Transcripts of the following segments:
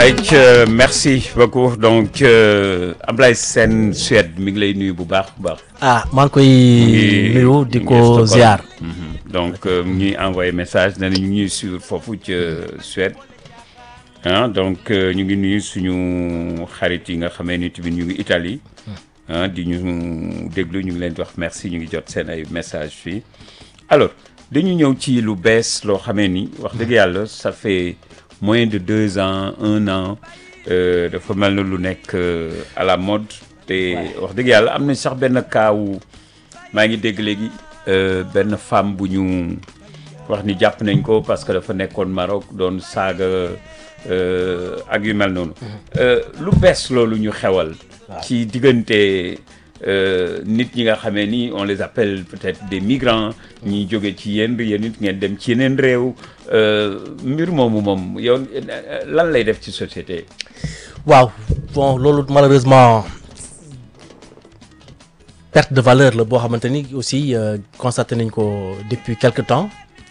merci beaucoup donc Ablaye Sène Suède mi ngi lay nuyu bu baax bu baax. maa ngi koy nuyu di ko ziar. donc ñuy envoyé message nee na ñu ngi suivre foofu ca Suède donc ñu ngi nuyu suñu xarit yi nga xamee ni tamit ñu ngi Italie di ñu déglu ñu ngi leen di wax merci ñu ngi jot seen ay message fii alors dañu ñëw ci lu bees loo xamee ni wax dëgg yàlla ça fait moins de 2 ans 1 an dafa mel na lu nekk à la mode te wax dëgg yàlla am na sax benn kaawu maa ngi dégg léegi benn femme bu ñu wax ni jàpp nañ ko parce que dafa nekkoon Maroc doon saaga ak yu mel noonu lu bees loolu ñu xewal ci diggante nit ñi nga xamee ni on les appelle peut-être des migrants ñi jóge ci yéen nit ngeen dem ci yeneen réew mbir moomu moom yow lan lay def ci société. waaw bon loolu malheureusement perte de valeur la boo xamante ni aussi constaté nañ ko depuis quelque temps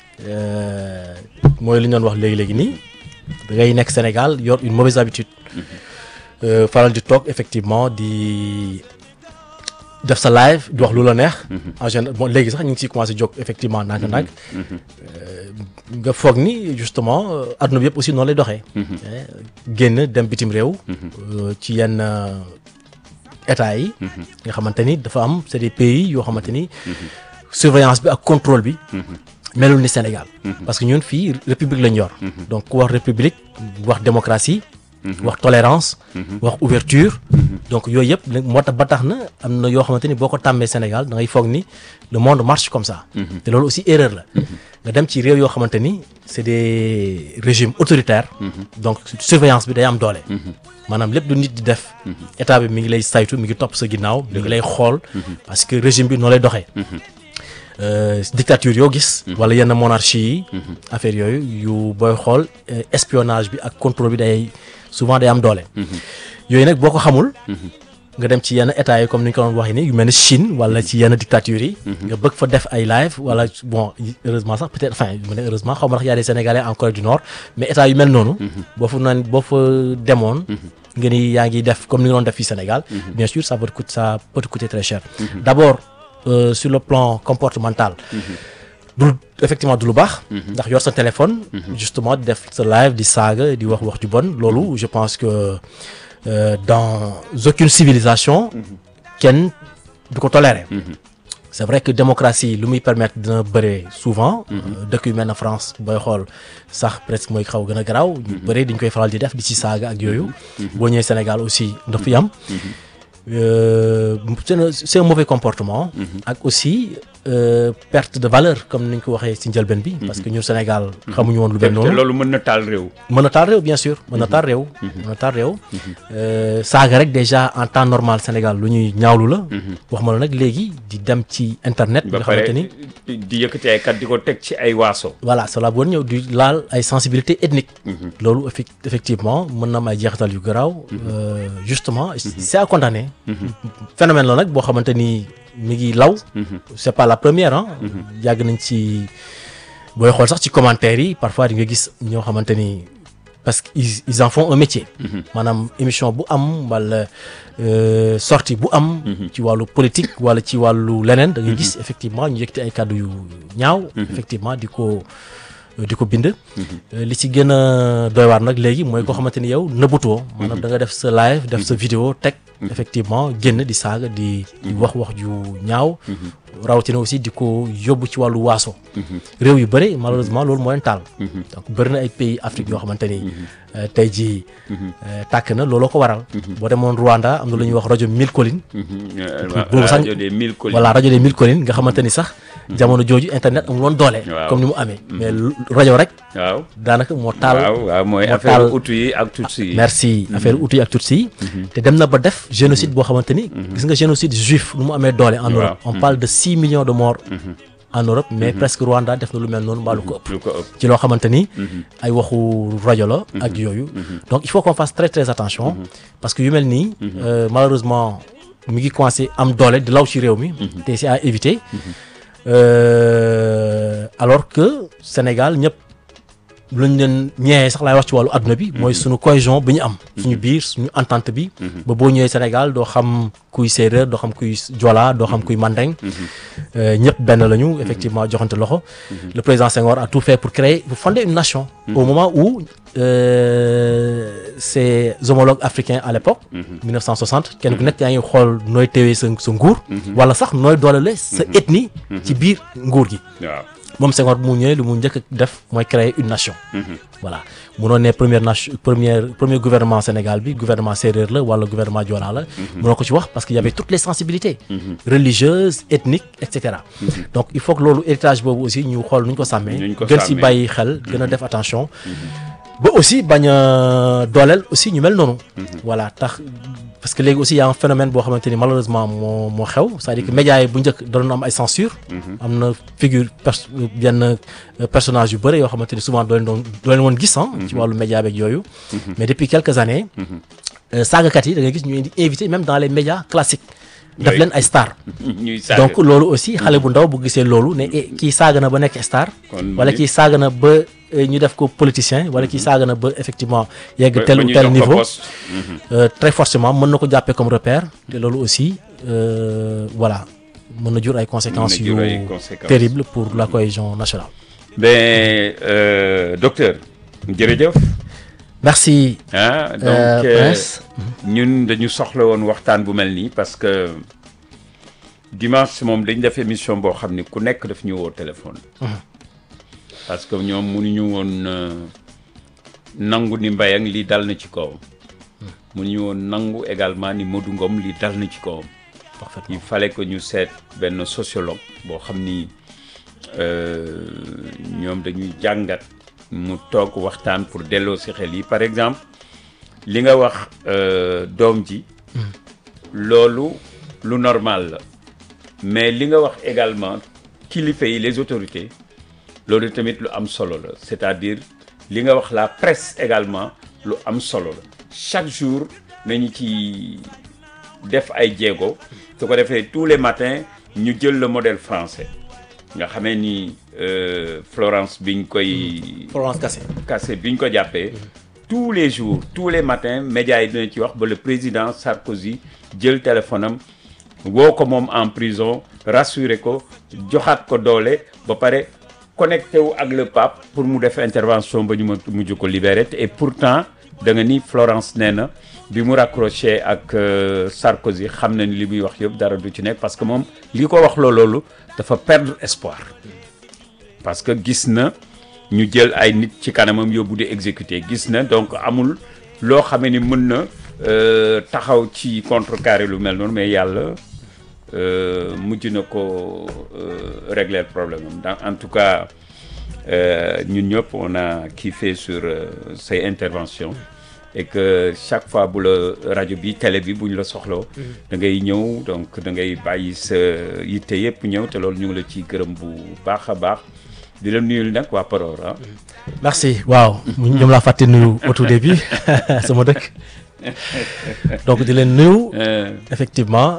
mooy li ñu doon wax léegi nii da ngay nekk Sénégal yor une mauvaise habitude faral di toog effectivement di def sa live di wax lu la neex. en général bon léegi sax ñu ngi ciy commencé jóg effectivement ndànk-ndànk nga foog ni justement adduna bi yëpp aussi noonu lay doxee. génn dem bitim réew. ci yenn état yi. nga xamante ni dafa am c'est des pays yoo xamante ni surveillance bi ak contrôle bi. melul ni Sénégal. parce que ñun fii république lañ yor. donc ku wax république wax démocratie. wax tolérance. wax ouverture. donc yooyu yëpp moo tax ba tax na am na yoo xamante ni boo ko tàmmee Sénégal da ngay foog ni le monde marche comme ça. te loolu aussi erreur la. nga dem ci réew yoo xamante ni c'est des régimes autoritaires. donc surveillance bi day am doole. maanaam lépp lu nit di def. état bi mi ngi lay saytu mi ngi topp sa ginnaaw mi ngi lay xool. parce que régime bi noo lay doxee. dictature yoo gis. wala yenn monarchie yi. affaire yooyu yu booy xool espionnage bi ak contrôle bi day souvent day am doole. yooyu nag boo ko xamul. nga dem ci yenn états yi comme ni ñu ko doon waxee nii yu mel ni Chine wala ci yenn dictatures yi. nga bëgg fa def ay live wala bon heureusement sax peut-être enfin mu ne heureusement xaw ma ndax y a des Sénégalais en Corée du Nord mais état yu mel noonu. boo fa demoon. nga ni yaa ngi def comme ni nga doon def fii Sénégal. bien sûr ça peut te coûter très cher. d'abord sur le plan comportemental. effectivement du lu baax. ndax yor sa téléphone. justement di def sa live di saaga di wax ju bon loolu je pense que dans aucune civilisation. kenn du ko tolérer. c'est vrai que démocratie lu muy permettre dina bëre souvent. dëkk yu mel na France booy xool sax presque mooy xaw gën a garaaw. ñu bëri dañ koy faral di def di ci saaga ak yooyu. boo ñëwee Sénégal aussi dafa fi am. c'est un mauvais comportement. ak aussi perte de valeur comme ni ñu ko waxee ci njëlbeen bi. parce que ñun Sénégal xamuñu woon lu mel noonu. te loolu mën na taal réew. mën na taal réew bien sûr mën na taal réew. mën na taal réew. saaga rek déjà en temps normal Sénégal lu ñuy ñaawlu la. wax ma la nag léegi di dem ci internet. nga xamante ni di yëkkati ay kat di ko teg ci ay waaso. voilà cela boo ñëw di laal ay sensibilité ethnique. loolu effectivement mën na am ay jeexital yu garaaw. justement c'est à condamner. phénomène la nag boo xamante ni mi ngi law. c'est pas la première yàgg nañ ci booy xool sax ci commentaires yi parfois di nga gis ñoo xamante ni parce que ils en font un métier. maanaam émission bu am wala sortie bu am. ci wàllu politique wala ci wàllu leneen da ngay gis effectivement ñu yëkkati ay kàddu yu ñaaw. effectivement di ko bind. li ci gën a doy waar nag léegi mooy koo xamante ni yow nëbbutoo. maanaam da nga def sa live def sa vidéo teg. effectivement génn di saaga di wax ju ñaaw. rawatina aussi di ko yóbbu ci wàllu waaso. réew yu bëri malheureusement loolu moo leen taal. donc bëri na ay pays Afrique yoo xamante ni tey jii tàkk na looloo ko waral. boo demoon Rwanda am na lu ñuy wax rajo Mille Collines. boobu sax voilà rajo des Mille Collines nga xamante ni sax. jamono jooju internet amul woon doole. comme ni mu amee. mais rajo rek. waaw daanaka moo taal. waaw mooy affaire Hutu yi ak Tutsi yi. merci affaire Hutu yi ak Tutsi yi. te dem na ba def génocide boo xamante ni. gis nga génocide juif nu mu amee doole en Europe. on parle de 6 millions de morts. en Europe mais presque Rwanda def na lu mel noonu mbaa lu ko ëpp. ci loo xamante ni. ay waxu rajo la. ak yooyu. donc il faut qu'on fasse très très attention. parce que yu mel nii. malheureusement mi ngi commencé am doole di law ci réew mi. te c'est à éviter. alors que Sénégal ñëpp lu ñu leen ñeewee sax laay wax ci wàllu adduna bi mooy suñu cohésion bi ñu am suñu biir suñu entente bi ba boo ñëwee Sénégal doo xam kuy séeréer doo xam kuy Joola doo xam kuy Mandeng ñëpp benn lañu effectivement joxante loxo le président Senghor a tout fait pour fonder une nation au moment où ses homologues africains à l'époque 1960 kenn ku nekk yaa ngi xool nooy teewee sa nguur wala sax nooy doolale sa ethnie ci biir nguur gi moom Senghor bu mu ñëwee lu mu njëkk a def mooy créer une nation voilà munoo ne premier gouvernement Sénégal bi gouvernement séeréer la wala gouvernement Joola la munoo ko ci wax parce qu'il y avait toutes les sensibilités religieuses ethniques et cetera donc il faut que loolu héritage boobu aussi ñu xool nu ñu ko sàmmee gën si bàyyi xel gën a def attention ba aussi bañ a dooleel aussi ñu mel noonu voilà tax parce que léegi aussi y a un phénomène boo xamante ni malheureusement moo xew c'est-à-dire que médias yi bu njëkk doon am ay censure am na figure yenn personnage yu bëri yoo xamante ni souvent doo leen woon gis ci wàllu média beeg yooyu mais depuis quelques années saagakat yi da ngay gis ñu invité même dans les médias classiques daf leen ay star donc loolu aussi xale bu ndaw bu gisee loolu ne kii saaga na ba nekk star wala kii saaga na ba ñu def ko politicien wala kii saaga na ba effectivement yegg tel ou tel niveau très forcément mën na ko jàppee comme repère te loolu aussi voilà mën na jur ay conséquences yu terribles pour la cohésion nationale docteur jërëjëf merci donc Prince ñun dañu soxla woon waxtaan bu mel nii parce que dimanche moom dañ def émission boo xam ni ku nekk daf ñu woo téléphone parce que ñoom mënuñu woon nangu ni Mbayang lii dal na ci kawam mënuñu woon nangu également ni Modou Ngom lii dal na ci kawam il fallait que ñu seet benn sociologue boo xam ni ñoom dañuy jàngat mu toog waxtaan pour delloo si xel yi par exemple li nga wax doom ji loolu lu normal la mais li nga wax également kilifa yi les autorités loolu tamit lu am solo la c'est-à-dire li nga wax la presse également lu am solo la chaque jour nañu ci def ay jéego su ko defee tous les matins ñu jël le modèle français nga xamee ni Florence biñ koy Kassé biñ ko jàppee tous les jours tous les matins médias yi dina ci wax ba le président Sarkozy jël téléphone am woo ko moom en prison rassuré ko joxaat ko doole ba pare connecté wu ak le pape pour mu def intervention ba ñu ma mujj ko libéré et pourtant da nga ni Florence nee na bi mu raccroché ak Sarkozy xam na ni li muy wax yëpp dara du ci nekk parce que moom li ko wax loolu dafa perdre espoir parce que gis na ñu jël ay nit ci kanamam yóbbu di exécuter gis na donc amul loo xamee ni mën na taxaw ci contrecarrer lu mel noonu mais yàlla mujj na ko régler problème am en tout cas ñun ñëpp on a kiffé sur ces interventions et que chaque fois bu la rajo bi télé bi bu ñu la soxloo da ngay ñëw donc da ngay bàyyi sa yitte yëpp ñëw te loolu ñu ngi la ci gërëm bu baax a baax di la nuyul nag waa Podor ah. merci waaw ñoom laa fàtte nuyu au tout début sama dëkk donc di leen nuyu effectivement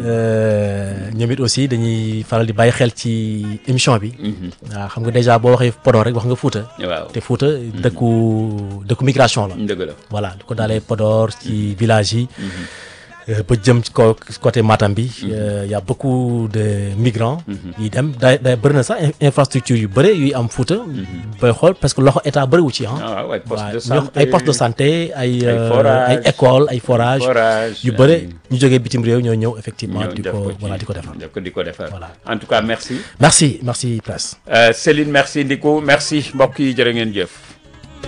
ñoom it aussi dañuy faral di bàyyi xel ci émission bi waaw xam nga déjà boo waxee Podor rek wax nga Fouta waaw te Fouta dëkku migration la dëgg la voilà lu ko daalee Podor ci village yi ba jëm ci côté Matam bi y a beaucoup de migrants yi dem day bëri na sax infrastructure yu bëri yuy am Fouta booy xool parce que loxo état bëriwu ci ay poste de santé ay école ay forage yu bëri ñu jógee bitim réew ñoo ñëw effectivement di ko defar voilà en tout cas merci Presse Céline merci Ndickou merci mbokk yi jërë ngeen jëf